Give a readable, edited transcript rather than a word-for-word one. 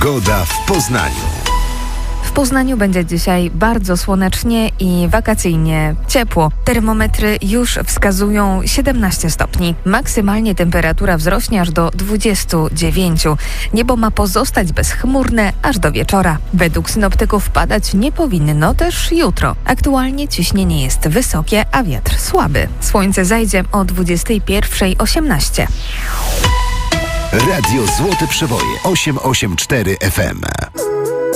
Pogoda w Poznaniu. W Poznaniu będzie dzisiaj bardzo słonecznie i wakacyjnie ciepło. Termometry już wskazują 17 stopni. Maksymalnie temperatura wzrośnie aż do 29. Niebo ma pozostać bezchmurne aż do wieczora. Według synoptyków padać nie powinno też jutro. Aktualnie ciśnienie jest wysokie, a wiatr słaby. Słońce zajdzie o 21:18. Radio Złote Przeboje 884 FM.